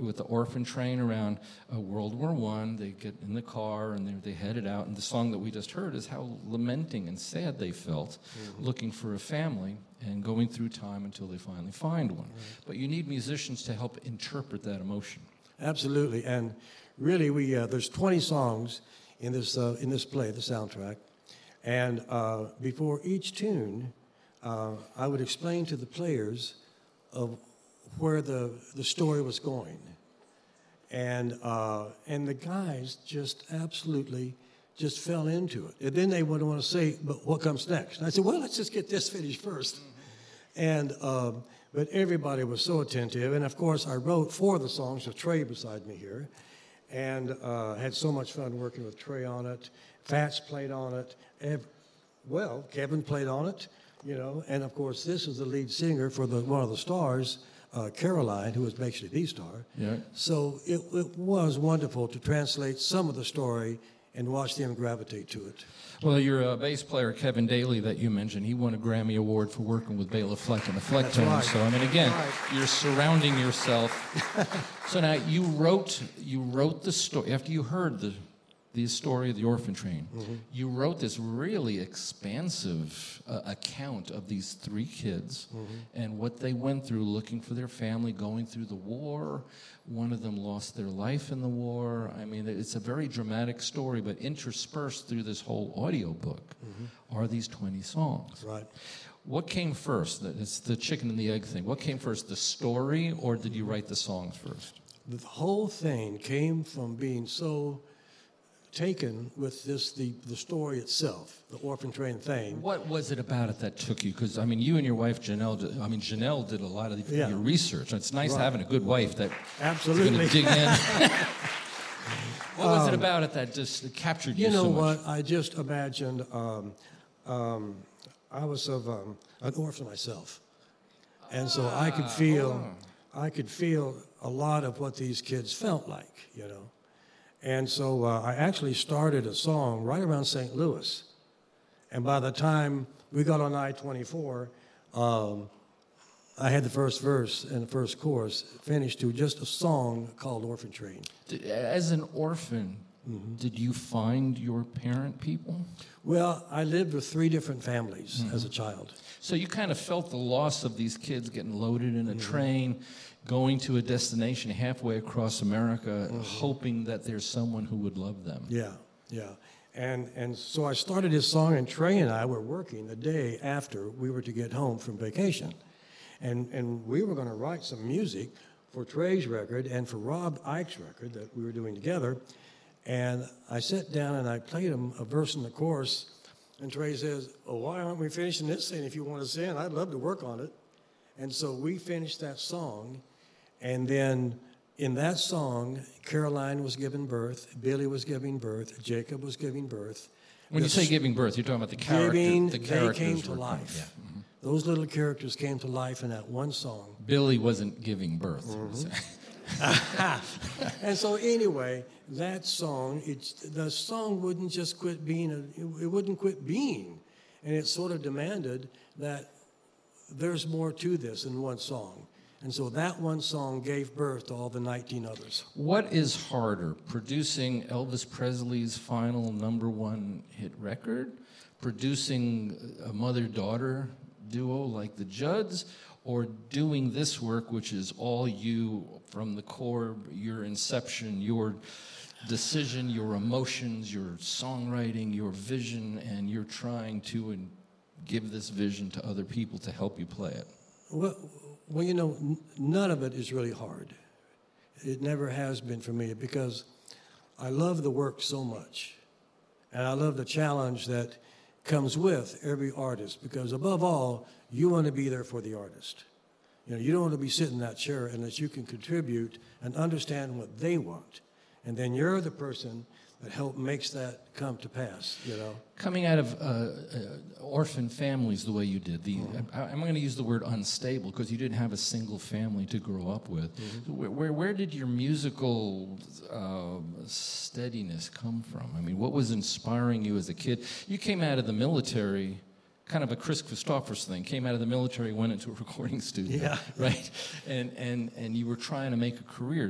with the orphan train around World War I. They get in the car and they headed out. And the song that we just heard is how lamenting and sad they felt, looking for a family and going through time until they finally find one. Right. But you need musicians to help interpret that emotion. Absolutely. And really, there's 20 songs in this play, the soundtrack. And before each tune, I would explain to the players of where the story was going. And the guys just absolutely just fell into it. And then they would want to say, but what comes next? And I said, well, let's just get this finished first. And but everybody was so attentive. And, of course, I wrote 4 of the songs with Trey beside me here. And had so much fun working with Trey on it. Fats played on it. Kevin played on it, you know. And, of course, this is the lead singer for one of the stars, Caroline, who was basically the star. Yeah. So it was wonderful to translate some of the story and watch them gravitate to it. Well, your bass player, Kevin Daly, that you mentioned, he won a Grammy Award for working with Bela Fleck and the Flecktones. Right. So, I mean, again, you're surrounding yourself. So now you wrote the story, after you heard the story of the orphan train, you wrote this really expansive account of these 3 kids and what they went through looking for their family, going through the war. One of them lost their life in the war. I mean, it's a very dramatic story, but interspersed through this whole audio book are these 20 songs. Right. What came first? It's the chicken and the egg thing. What came first, the story, or did you write the songs first? The whole thing came from being so taken with the story itself, the orphan train thing. What was it about it that took you? Because, I mean, you and your wife, Janelle did a lot of your research. It's nice having a good wife that is going to dig in. What was it about it that just captured you so much? You know what? I just imagined I was an orphan myself. And so I could feel a lot of what these kids felt like, you know. And so I actually started a song right around St. Louis. And by the time we got on I-24, I had the first verse and the first chorus finished to just a song called Orphan Train. As an orphan, did you find your parent people? Well, I lived with 3 different families as a child. So you kind of felt the loss of these kids getting loaded in a train, going to a destination halfway across America, hoping that there's someone who would love them. Yeah. And so I started this song, and Trey and I were working the day after we were to get home from vacation. And we were going to write some music for Trey's record and for Rob Ike's record that we were doing together. And I sat down and I played him a verse in the chorus, and Trey says, "Oh, why aren't we finishing this thing? If you want to sing, I'd love to work on it." And so we finished that song, and then in that song, Caroline was giving birth, Billy was giving birth, Jacob was giving birth. When you say giving birth, you're talking about the character. They came to life. Yeah. Those little characters came to life in that one song. Billy wasn't giving birth. And so anyway, that song, the song wouldn't just quit being, it wouldn't quit being. And it sort of demanded that there's more to this than one song. And so that one song gave birth to all the 19 others. What is harder, producing Elvis Presley's final #1 hit record, producing a mother-daughter duo like the Judds, or doing this work, which is all you from the core, your inception, your decision, your emotions, your songwriting, your vision, and you're trying to give this vision to other people to help you play it? Well, you know, none of it is really hard. It never has been for me, because I love the work so much. And I love the challenge that comes with every artist, because above all, you want to be there for the artist. You know, you don't want to be sitting in that chair unless you can contribute and understand what they want. And then you're the person that makes that come to pass, you know. Coming out of orphan families the way you did, I'm going to use the word unstable, because you didn't have a single family to grow up with. Where did your musical steadiness come from? I mean, what was inspiring you as a kid? You came out of the military, kind of a Chris Christophers thing, came out of the military, went into a recording studio, right? And you were trying to make a career.